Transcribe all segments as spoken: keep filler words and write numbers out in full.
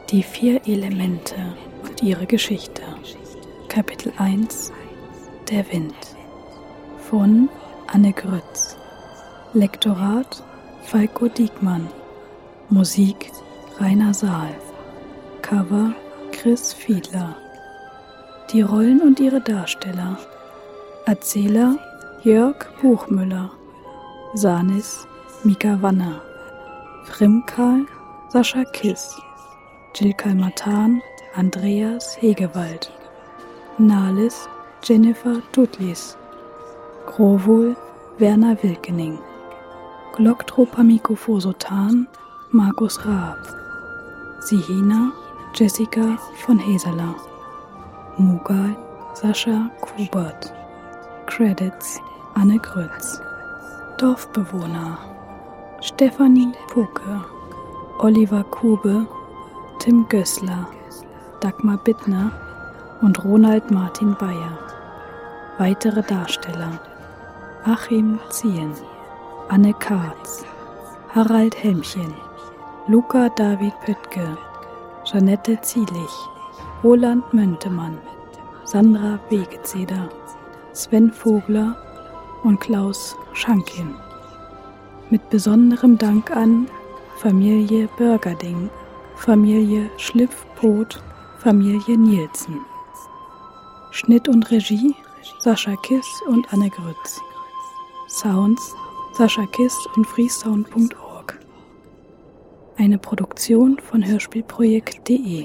Die vier Elemente und ihre Geschichte. Kapitel eins. Der Wind. Von Anne Grütz. Lektorat Falko Diekmann. Musik Rainer Saal. Cover Chris Fiedler. Die Rollen und ihre Darsteller. Erzähler Jörg Buchmüller. Sanis Mika Wanner. Frimkal Sascha Kiss. Jill Kalmatan Andreas Hegewald. Nalis Jennifer Tutlis. Grovul Werner Wilkening. Glocktropamycophosotan Markus Raab. Sihina Jessica von Heseler. Mughal Sascha Kubert. Credits Anne Grütz. Dorfbewohner Stefanie Puke. Oliver Kube. Tim Gößler. Dagmar Bittner und Ronald Martin Bayer. Weitere Darsteller: Achim Ziehen, Anne Karz, Harald Helmchen, Luca David Pöttke, Jeanette Zielich, Roland Möntemann, Sandra Wegezeder, Sven Vogler und Klaus Schankin. Mit besonderem Dank an Familie Börgerding, Familie Schlipfpot, Familie Nielsen. Schnitt und Regie Sascha Kiss und Anne Grütz. Sounds Sascha Kiss und freesound punkt org. Eine Produktion von hörspielprojekt punkt de.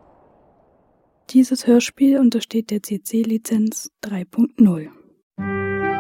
Dieses Hörspiel untersteht der C C Lizenz drei Punkt null.